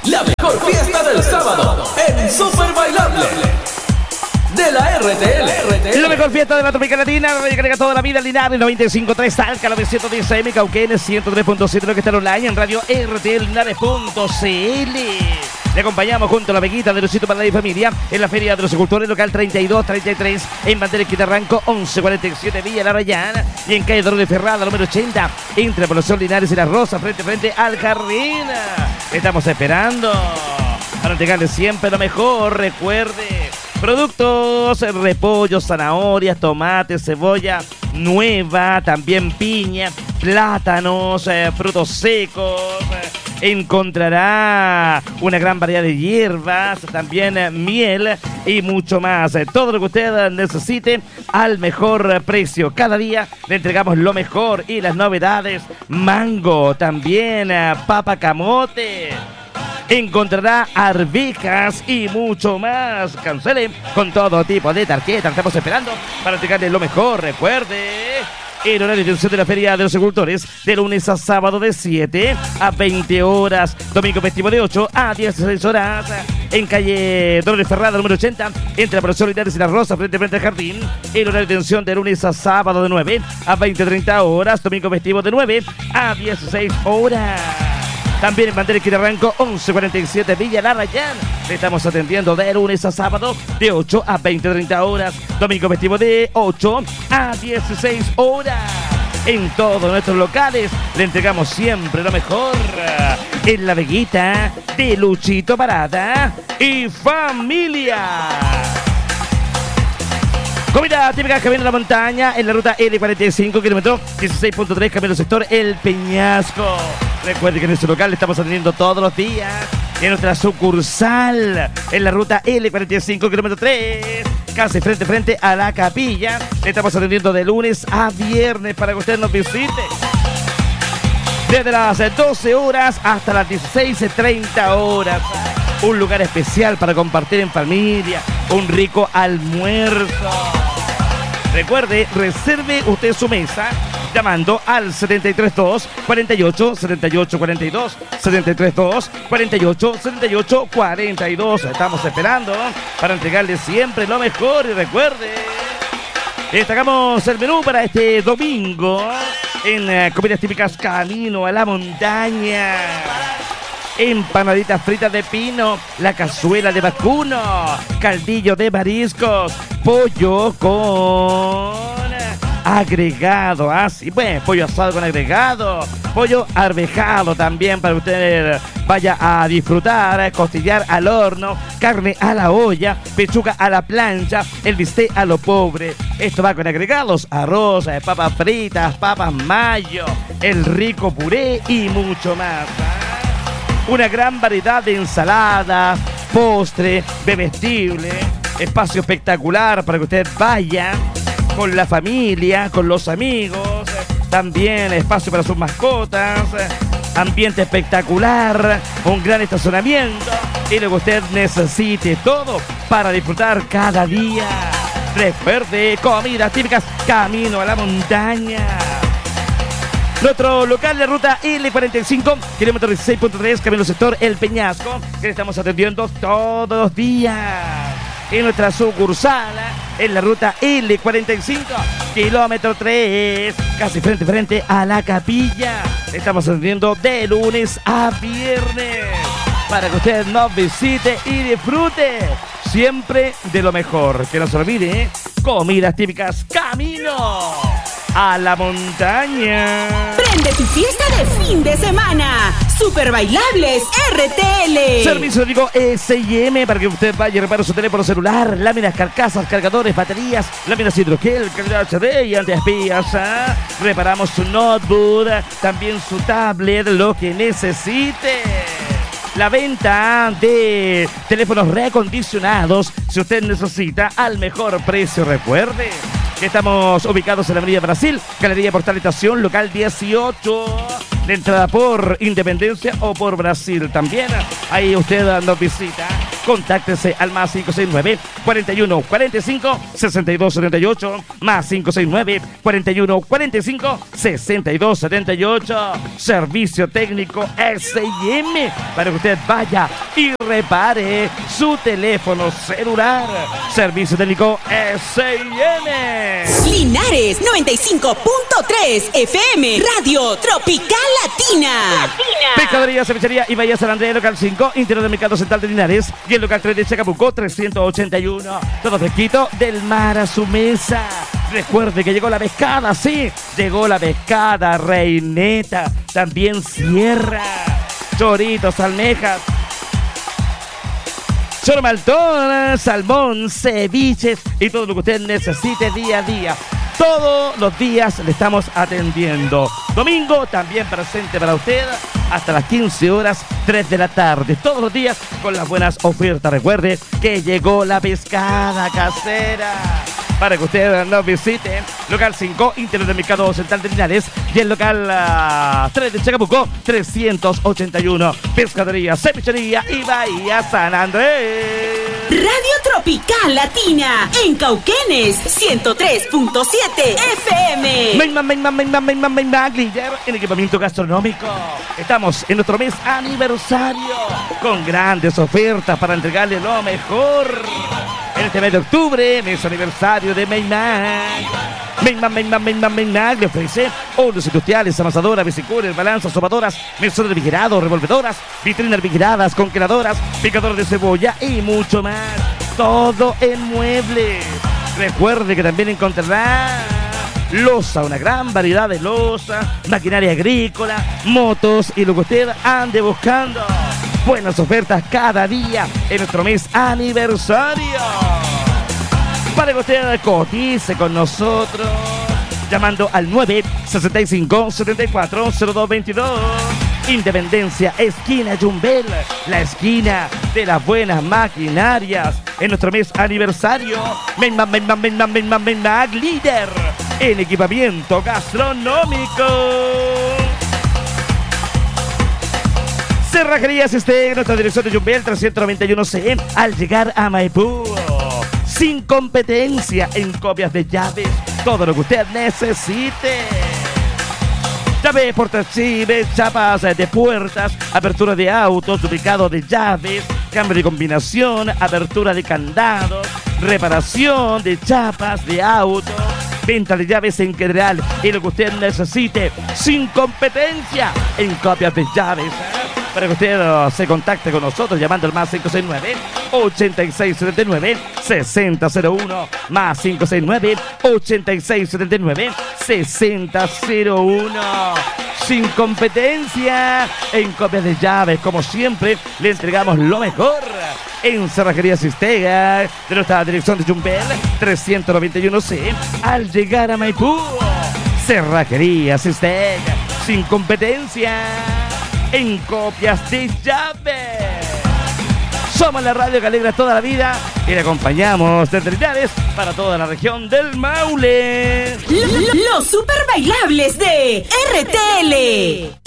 La mejor fiesta del sábado en Super Bailable de la RTL. La mejor fiesta de la Tropical Latina, Radio Carga toda la vida, Linares 95.3, Talca 910 AM, Cauquenes 103.7, lo que está online en Radio RTL Linares.cl. Le acompañamos junto a la Veguita de Luisito para la familia en la Feria de los Agricultores, local 3233, en Bandera Quitarranco, 1147 Villa La Rayana, y en calle Dolores Ferrada, número 80, entre Población Linares y La Rosa, frente al Jardín. Estamos esperando para entregarle siempre lo mejor. Recuerde, productos, repollo, zanahorias, tomates, cebolla nueva, también piña, plátanos, frutos secos. Encontrará una gran variedad de hierbas, también miel y mucho más. Todo lo que usted necesite al mejor precio. Cada día le entregamos lo mejor y las novedades. Mango, también papa camote. Encontrará arvejas y mucho más. Cancele con todo tipo de tarjetas. Estamos esperando para entregarle lo mejor. Recuerde, el horario de atención de la Feria de los Agricultores, de lunes a sábado de 7 a 20 horas. Domingo festivo de 8 a 16 horas. En calle Dolores Ferrada, número 80, entre la Población Linares y La Rosa, frente al Jardín. El horario de atención de lunes a sábado de 9 a 20-30 horas. Domingo festivo de 9 a 16 horas. También en Bandera Quitarranco, 1147 Villa La Rayana. Le estamos atendiendo de lunes a sábado de 8 a 20-30 horas. Domingo festivo de 8 a 16 horas. En todos nuestros locales le entregamos siempre lo mejor. En la Veguita de Luchito Parada y familia. Comida típica que viene de la montaña en la ruta L45, kilómetro 16.3, camino sector El Peñasco. Recuerde que en nuestro local le estamos atendiendo todos los días. En nuestra sucursal en la ruta L45, kilómetro 3, casi frente a la capilla. Le estamos atendiendo de lunes a viernes para que usted nos visite. Desde las 12 horas hasta las 16:30 horas. Un lugar especial para compartir en familia, un rico almuerzo. Recuerde, reserve usted su mesa llamando al 732 48 78 42, 732 48 78 42. Estamos esperando para entregarle siempre lo mejor. Y recuerde, destacamos el menú para este domingo en comidas típicas Camino a la Montaña. Empanaditas fritas de pino, la cazuela de vacuno, caldillo de mariscos, pollo con agregado, así pues, pollo asado con agregado, pollo arvejado también para que usted vaya a disfrutar, costillar al horno, carne a la olla, pechuga a la plancha, el bistec a lo pobre. Esto va con agregados, arroz, papas fritas, papas mayo, el rico puré y mucho más. Una gran variedad de ensaladas, postre, bebestible, espacio espectacular para que usted vaya con la familia, con los amigos, también espacio para sus mascotas, ambiente espectacular, un gran estacionamiento y lo que usted necesite, todo para disfrutar cada día. Recuerde, comidas típicas Camino a la Montaña. Nuestro local de ruta L45, kilómetro 16.3, camino sector El Peñasco, que estamos atendiendo todos los días. En nuestra sucursal, en la ruta L45, kilómetro 3, casi frente a la capilla. Estamos atendiendo de lunes a viernes, para que usted nos visite y disfrute siempre de lo mejor. Que no se olvide, comidas típicas Camino a la Montaña. Prende tu fiesta de fin de semana. Super Bailables RTL. Servicio digo S&M para que usted vaya y repare su teléfono celular, láminas, carcasas, cargadores, baterías, láminas hidrogel, calidad HD y antiespías. Reparamos su notebook, también su tablet, lo que necesite. La venta de teléfonos reacondicionados, si usted necesita, al mejor precio. Recuerde que estamos ubicados en la Avenida Brasil, Galería Portal Estación, local 18, de entrada por Independencia o por Brasil. También ahí usted nos visita Contáctese al más 569 41 45 62 78, más 569 41 45 62 78. Servicio técnico S&M para que usted vaya y repare su teléfono celular. Servicio técnico S&M. Linares 95.3 FM, Radio Tropical Latina. Pescadería, cevichería y Bahía San Andrés, local 5, interior del Mercado Central de Linares y el local 3 de Chacabuco 381. Todo fresquito del mar a su mesa. Recuerde que llegó la pescada, sí, llegó la pescada, reineta, también sierra, choritos, almejas, chormaltón, salmón, ceviches y todo lo que usted necesite día a día. Todos los días le estamos atendiendo. Domingo también presente para usted hasta las 15 horas, 3 de la tarde. Todos los días con las buenas ofertas. Recuerde que llegó la pescada casera para que usted nos visite. Local 5, interior del Mercado Central de Linares y el local 3 de Chacabuco 381. Pescadería, cevichería y Bahía San Andrés. Radio Tropical Latina en Cauquenes 103.7 FM. Líder en equipamiento gastronómico. Estamos en nuestro mes aniversario con grandes ofertas para entregarle lo mejor. En este mes de octubre, mes aniversario de Maymac. Maymac le ofrece hornos industriales, amasadoras, bicicuras, balanzas, sobadoras, mesones refrigerados, revolvedoras, vitrinas refrigeradas, congeladoras, picadores de cebolla y mucho más. Todo en muebles. Recuerde que también encontrará loza, una gran variedad de loza, maquinaria agrícola, motos y lo que usted ande buscando. Buenas ofertas cada día en nuestro mes aniversario. Para que usted cotice con nosotros llamando al 965-740222. Independencia, esquina Yumbel, la esquina de las buenas maquinarias. En nuestro mes aniversario, Maymac líder en equipamiento gastronómico. Cerrajerías Esteg, nuestra dirección de Yumbel 391C, al llegar a Maipú. Sin competencia en copias de llaves, todo lo que usted necesite. Llaves portachives, chapas de puertas, apertura de autos, duplicado de llaves, cambio de combinación, apertura de candados, reparación de chapas de autos, venta de llaves en general y lo que usted necesite. Sin competencia en copias de llaves. Para que usted se contacte con nosotros llamando al más 569-8679-6001, más 569-8679-6001. Sin competencia en copias de llaves, como siempre, le entregamos lo mejor. En Cerrajería Sistega, de nuestra dirección de Yumbel 391C, al llegar a Maipú. Cerrajería Sistega, sin competencia en copias de llaves. Somos la radio que alegra toda la vida y le acompañamos desde Linares para toda la región del Maule. Los super bailables de RTL.